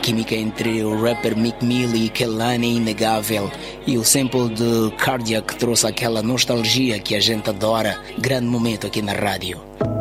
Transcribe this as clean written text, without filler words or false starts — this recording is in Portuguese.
química entre o rapper Meek Mill e Kehlani é inegável. E o sample de Cardiac trouxe aquela nostalgia que a gente adora. Grande momento aqui na rádio.